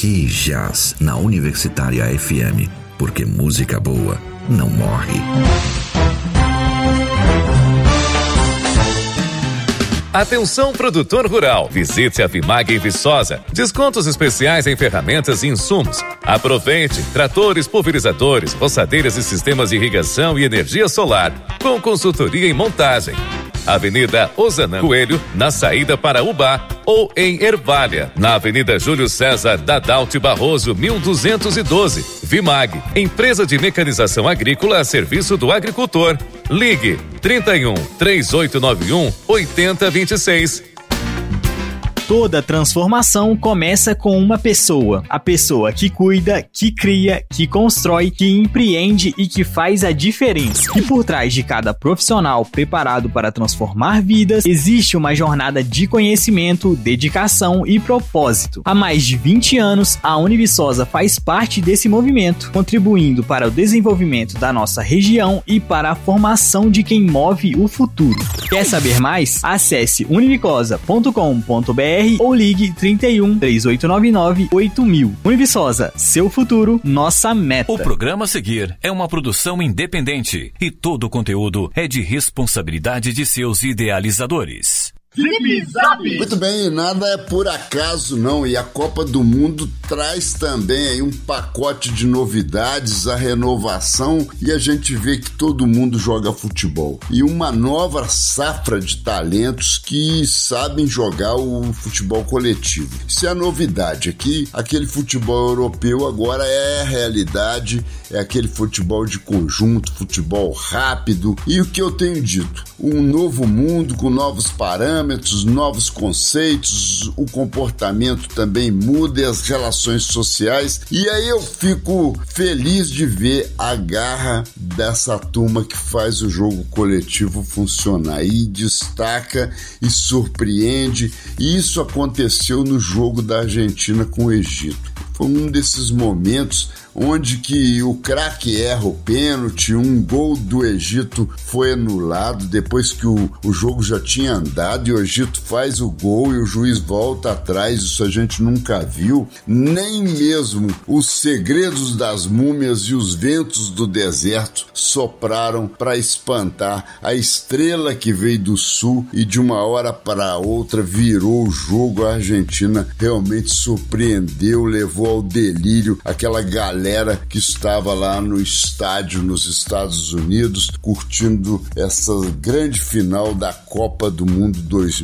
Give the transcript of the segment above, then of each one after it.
Rock e Jazz na Universitária FM, porque música boa não morre. Atenção, produtor rural. Visite a Vimag em Viçosa. Descontos especiais em ferramentas e insumos. Aproveite tratores, pulverizadores, roçadeiras e sistemas de irrigação e energia solar, com consultoria em montagem. Avenida Ozanam Coelho, na saída para Ubá, ou em Ervalha, na Avenida Júlio César Dadalti Barroso, 1212. Vimag, empresa de mecanização agrícola a serviço do agricultor. Ligue 31 3891 8026. Toda transformação começa com uma pessoa. A pessoa que cuida, que cria, que constrói, que empreende e que faz a diferença. E por trás de cada profissional preparado para transformar vidas, existe uma jornada de conhecimento, dedicação e propósito. Há mais de 20 anos, a Univiçosa faz parte desse movimento, contribuindo para o desenvolvimento da nossa região e para a formação de quem move o futuro. Quer saber mais? Acesse univicosa.com.br ou ligue 31 3899 8000. Univiçosa, seu futuro, nossa meta. O programa a seguir é uma produção independente e todo o conteúdo é de responsabilidade de seus idealizadores. Zip Zap! Muito bem, nada é por acaso não, e a Copa do Mundo traz também aí um pacote de novidades, a renovação, e a gente vê que todo mundo joga futebol. E uma nova safra de talentos que sabem jogar o futebol coletivo. Isso é a novidade aqui, aquele futebol europeu agora é a realidade, é aquele futebol de conjunto, futebol rápido, e o que eu tenho dito? Um novo mundo com novos parâmetros, novos conceitos, o comportamento também muda e as relações sociais, e aí eu fico feliz de ver a garra dessa turma que faz o jogo coletivo funcionar e destaca e surpreende, e isso aconteceu no jogo da Argentina com o Egito. Foi um desses momentos onde que o craque erra o pênalti, um gol do Egito foi anulado depois que o jogo já tinha andado e o Egito faz o gol e o juiz volta atrás. Isso a gente nunca viu, nem mesmo os segredos das múmias e os ventos do deserto sopraram para espantar a estrela que veio do sul e de uma hora para outra virou o jogo. A Argentina realmente surpreendeu, levou ao delírio aquela galera que estava lá no estádio nos Estados Unidos curtindo essa grande final da Copa do Mundo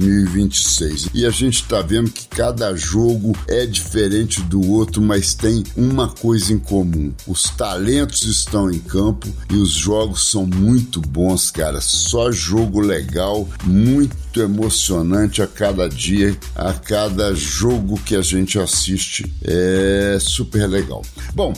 2026. E a gente está vendo que cada jogo é diferente do outro, mas tem uma coisa em comum: os talentos estão em campo e os jogos são muito bons, cara. Só jogo legal, muito emocionante a cada dia, a cada jogo que a gente assiste. É super legal. Bom,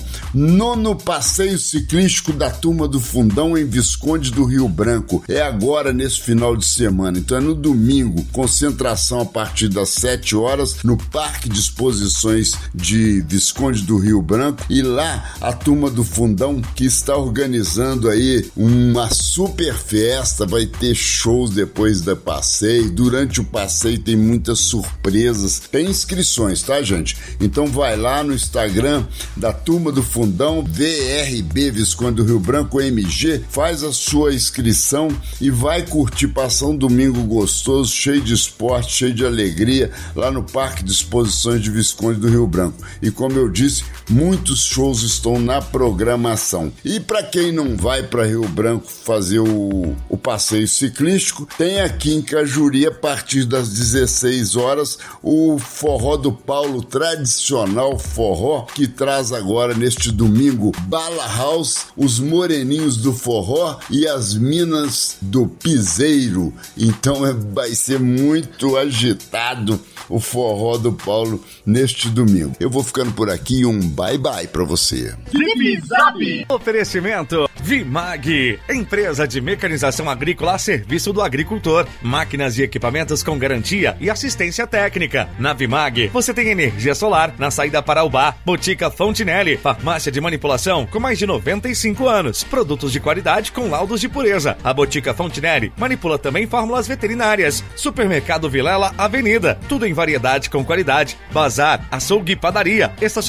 9º passeio ciclístico da Turma do Fundão em Visconde do Rio Branco. É agora nesse final de semana, então é no domingo. Concentração a partir das 7 horas no Parque de Exposições de Visconde do Rio Branco, e lá a Turma do Fundão que está organizando aí uma super festa, vai ter shows depois da passeio. Durante o passeio tem muitas surpresas, tem inscrições, tá, gente? Então vai lá no Instagram da Turma do Fundão, VRB Visconde do Rio Branco, MG, faz a sua inscrição e vai curtir, passar um domingo gostoso, cheio de esporte, cheio de alegria, lá no Parque de Exposições de Visconde do Rio Branco. E como eu disse, muitos shows estão na programação. E para quem não vai para Rio Branco fazer o passeio ciclístico, tem aqui em Cajuri, a partir das 16 horas, o Forró do Paulo, tradicional forró, que traz agora neste domingo Bala House, os moreninhos do forró e as minas do piseiro. Então vai ser muito agitado o Forró do Paulo neste domingo. Eu vou ficando por aqui, um bye-bye pra você. Zip Zap! Oferecimento Vimag, empresa de mecanização agrícola a serviço do agricultor. Máquinas e equipamentos com garantia e assistência técnica. Na Vimag, você tem energia solar na saída para Ubá. Botica Fontinelli, farmácia de manipulação com mais de 95 anos. Produtos de qualidade com laudos de pureza. A Botica Fontinelli manipula também fórmulas veterinárias. Supermercado Vilela Avenida, tudo em variedade com qualidade. Bazar, açougue e padaria.